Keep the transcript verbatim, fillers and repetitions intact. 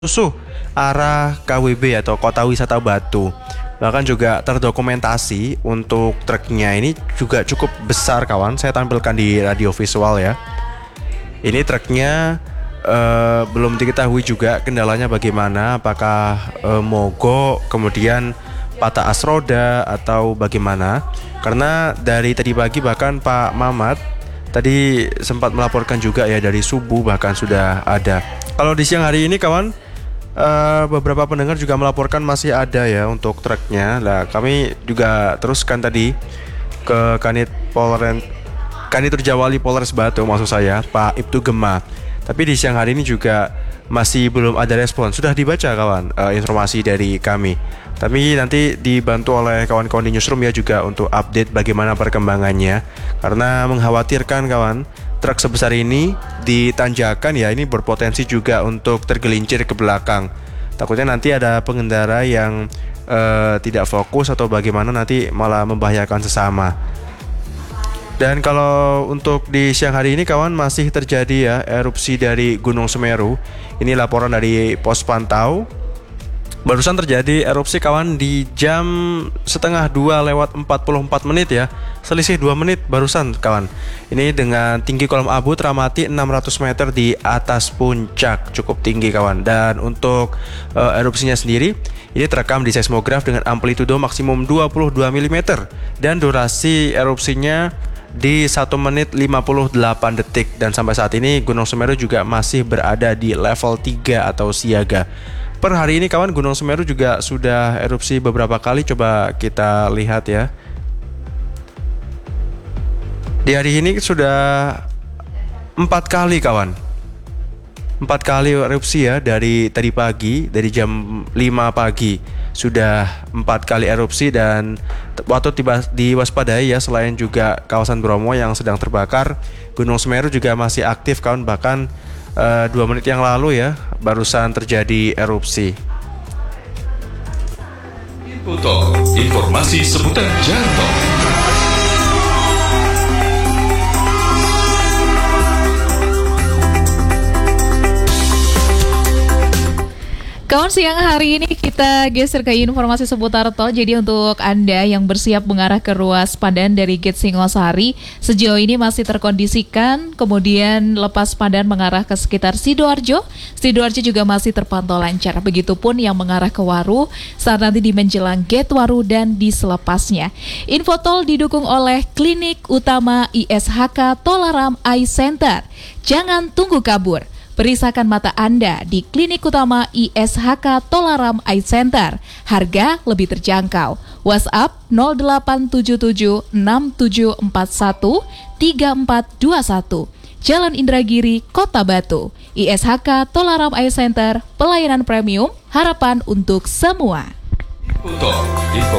Susuh arah K W B atau Kota Wisata Batu. Bahkan juga terdokumentasi untuk truknya ini juga cukup besar kawan. Saya tampilkan di radio visual ya. Ini truknya uh, belum diketahui juga kendalanya bagaimana, apakah uh, mogok kemudian patah as roda atau bagaimana. Karena dari tadi pagi bahkan Pak Mamat tadi sempat melaporkan juga ya, dari subuh bahkan sudah ada. Kalau di siang hari ini kawan, Uh, beberapa pendengar juga melaporkan masih ada ya untuk truknya. Nah, kami juga teruskan tadi ke Kanit Polren Kanit Rujawali Polres Batu, maksud saya Pak Ibtu Gema. Tapi di siang hari ini juga masih belum ada respon. Sudah dibaca kawan uh, informasi dari kami. Tapi nanti dibantu oleh kawan-kawan di newsroom ya juga untuk update bagaimana perkembangannya. Karena mengkhawatirkan kawan, truk sebesar ini di tanjakan ya, ini berpotensi juga untuk tergelincir ke belakang. Takutnya nanti ada pengendara yang uh, tidak fokus atau bagaimana, nanti malah membahayakan sesama. Dan kalau untuk di siang hari ini kawan, masih terjadi ya erupsi dari Gunung Semeru. Ini laporan dari pos pantau. Barusan terjadi erupsi kawan di jam setengah dua lewat empat puluh empat menit ya. Selisih dua menit barusan kawan. Ini dengan tinggi kolom abu teramati enam ratus meter di atas puncak. Cukup tinggi kawan. Dan untuk uh, erupsinya sendiri, ini terekam di seismograf dengan amplitudo maksimum dua puluh dua milimeter. Dan durasi erupsinya di satu menit lima puluh delapan detik. Dan sampai saat ini Gunung Semeru juga masih berada di level tiga atau siaga. Per hari ini kawan, Gunung Semeru juga sudah erupsi beberapa kali. Coba kita lihat ya. Di hari ini sudah empat kali kawan. Empat kali erupsi ya, dari tadi pagi, dari jam lima pagi sudah empat kali erupsi. Dan waktu tiba diwaspadai ya, selain juga kawasan Bromo yang sedang terbakar, Gunung Semeru juga masih aktif kawan. Bahkan uh, dua menit yang lalu ya, barusan terjadi erupsi. Info informasi seputar jalan tol. Kawan, siang hari ini kita geser ke informasi seputar tol. Jadi untuk Anda yang bersiap mengarah ke ruas Padan dari Gate Singosari, sejauh ini masih terkondisikan. Kemudian lepas Padan mengarah ke sekitar Sidoarjo, Sidoarjo juga masih terpantau lancar. Begitupun yang mengarah ke Waru saat nanti di menjelang Gate Waru dan di selepasnya. Info tol didukung oleh Klinik Utama I S H K Tolaram Eye Center. Jangan tunggu kabur. Periksakan mata Anda di Klinik Utama I S H K Tolaram Eye Center. Harga lebih terjangkau. WhatsApp nol delapan tujuh tujuh enam tujuh empat satu tiga empat dua satu. Jalan Indragiri, Kota Batu. I S H K Tolaram Eye Center, pelayanan premium, harapan untuk semua. Info